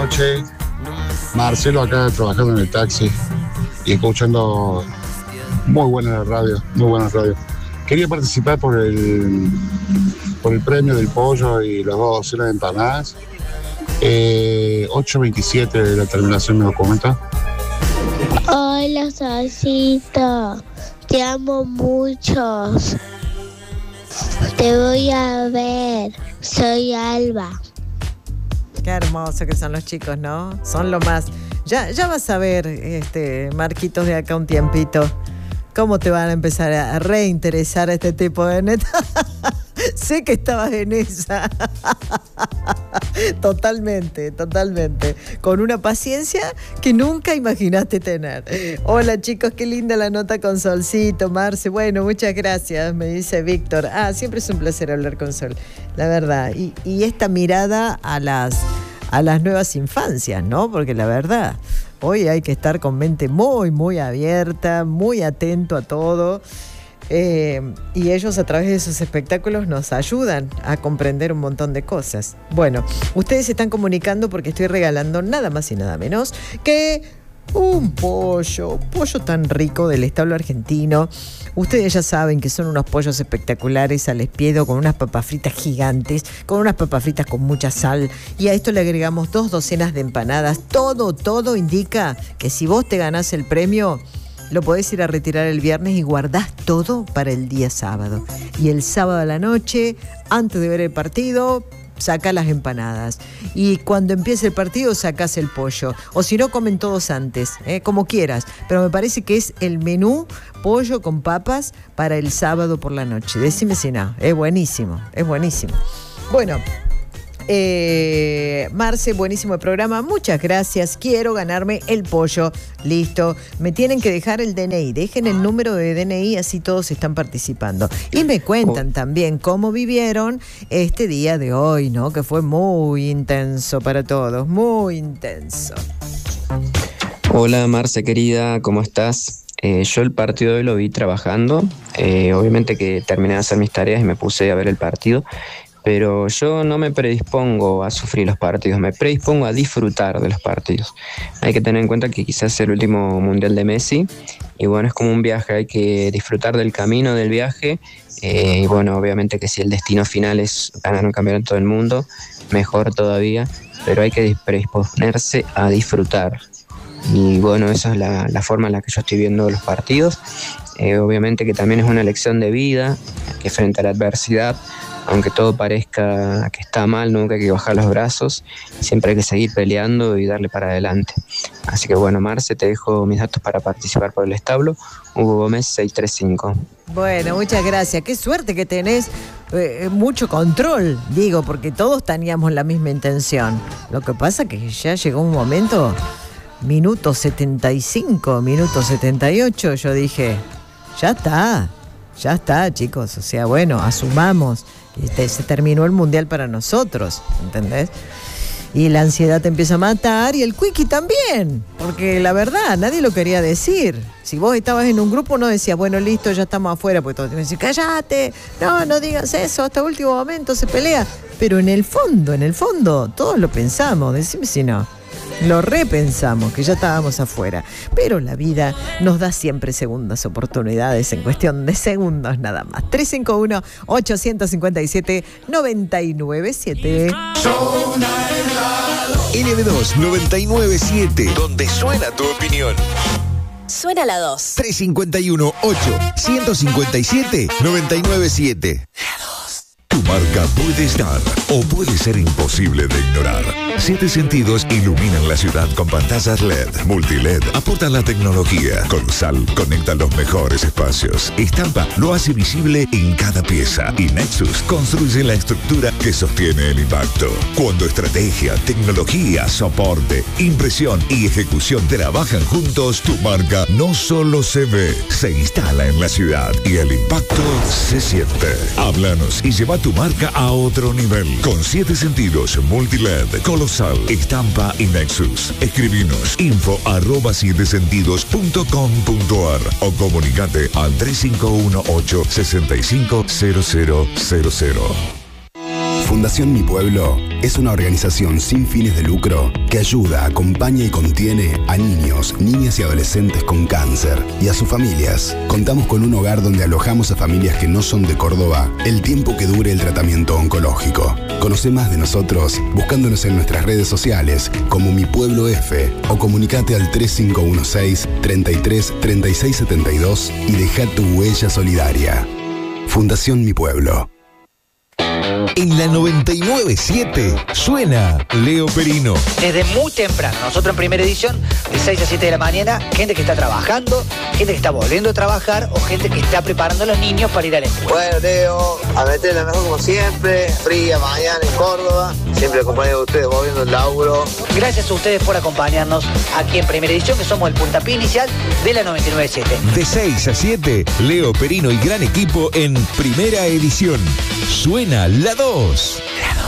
noches. Marcelo acá trabajando en el taxi y escuchando muy buena radio, muy buena radio. Quería participar por el premio del pollo y las 2 docenas de empanadas. 827 de la terminación de documento. Hola, Solcito. Te amo mucho. Te voy a ver. Soy Alba. Qué hermoso que son los chicos, ¿no? Son lo más. Ya vas a ver, Marquitos, de acá un tiempito, cómo te van a empezar a reinteresar a este tipo de neta. Sé que estabas en esa. Totalmente. Con una paciencia que nunca imaginaste tener. Hola, chicos, qué linda la nota con Solcito, Marce. Bueno, muchas gracias, me dice Víctor. Siempre es un placer hablar con Sol, la verdad. Y esta mirada a las nuevas infancias, ¿no? Porque la verdad, hoy hay que estar con mente muy, muy abierta, muy atento a todo. Y ellos a través de sus espectáculos nos ayudan a comprender un montón de cosas. Bueno, ustedes se están comunicando porque estoy regalando nada más y nada menos que un pollo tan rico del establo argentino. Ustedes ya saben que son unos pollos espectaculares al espiedo, con unas papas fritas gigantes, con unas papas fritas con mucha sal, y a esto le agregamos 2 docenas de empanadas. Todo indica que si vos te ganás el premio, lo podés ir a retirar el viernes y guardás todo para el día sábado. Y el sábado a la noche, antes de ver el partido, sacá las empanadas. Y cuando empiece el partido, sacás el pollo. O si no, comen todos antes, como quieras. Pero me parece que es el menú pollo con papas para el sábado por la noche. Decime si no. Es buenísimo. Bueno. Marce, buenísimo el programa, muchas gracias. Quiero ganarme el pollo. Listo, me tienen que dejar el DNI. Dejen el número de DNI, así todos están participando. Y me cuentan también cómo vivieron este día de hoy, ¿no? Que fue muy intenso para todos, muy intenso. Hola Marce querida, ¿cómo estás? Yo el partido de hoy lo vi trabajando. Obviamente que terminé de hacer mis tareas y me puse a ver el partido. Pero yo no me predispongo a sufrir los partidos, me predispongo a disfrutar de los partidos. Hay que tener en cuenta que quizás es el último mundial de Messi, y bueno, es como un viaje, hay que disfrutar del camino del viaje, y bueno, obviamente que si el destino final es ganar un campeonato del mundo, mejor todavía, pero hay que predisponerse a disfrutar. Y bueno, esa es la forma en la que yo estoy viendo los partidos. Obviamente que también es una lección de vida, que frente a la adversidad, aunque todo parezca que está mal, nunca hay que bajar los brazos, siempre hay que seguir peleando y darle para adelante. Así que bueno, Marce, te dejo mis datos para participar por el establo, Hugo Gómez 635. Bueno, muchas gracias, qué suerte que tenés mucho control, digo, porque todos teníamos la misma intención. Lo que pasa que ya llegó un momento, minuto 75, minuto 78, yo dije, ya está, chicos, o sea, bueno, asumamos. Se terminó el mundial para nosotros, ¿entendés? Y la ansiedad te empieza a matar, y el quickie también, porque la verdad, nadie lo quería decir. Si vos estabas en un grupo, no decías, bueno, listo, ya estamos afuera, porque todos te decían, cállate, no digas eso, hasta último momento se pelea. Pero en el fondo, todos lo pensamos, decime si no. Lo repensamos, que ya estábamos afuera. Pero la vida nos da siempre segundas oportunidades, en cuestión de segundos nada más. 351-857-997. LB2 997, donde suena tu opinión. Suena la 2. 351-8-157-997. Tu marca puede estar o puede ser imposible de ignorar. 7 sentidos iluminan la ciudad con pantallas LED, multiled, aportan la tecnología. Colosal conecta los mejores espacios. Estampa lo hace visible en cada pieza. Y Nexus construye la estructura que sostiene el impacto. Cuando estrategia, tecnología, soporte, impresión y ejecución trabajan juntos, tu marca no solo se ve, se instala en la ciudad y el impacto se siente. Háblanos y lleva tu marca a otro nivel. Con 7 sentidos, multiled, Colosal, Estampa y Nexus. Escribinos info@sietesentidos.com.ar o comunicate al 351-865-0000. Fundación Mi Pueblo es una organización sin fines de lucro que ayuda, acompaña y contiene a niños, niñas y adolescentes con cáncer y a sus familias. Contamos con un hogar donde alojamos a familias que no son de Córdoba el tiempo que dure el tratamiento oncológico. Conoce más de nosotros buscándonos en nuestras redes sociales como Mi Pueblo F o comunicate al 3516 33 36 72 y deja tu huella solidaria. Fundación Mi Pueblo. En la 99.7 suena Leo Perino. Desde muy temprano, nosotros en Primera Edición, de 6 a 7 de la mañana, gente que está trabajando, gente que está volviendo a trabajar o gente que está preparando a los niños para ir a la escuela. Bueno, Leo, a meterle mejor como siempre, fría mañana en Córdoba, siempre acompañado de ustedes volviendo el laburo. Gracias a ustedes por acompañarnos aquí en Primera Edición, que somos el puntapié inicial de la 99.7. De 6 a 7, Leo Perino y gran equipo en Primera Edición. Suena la 2. La 2.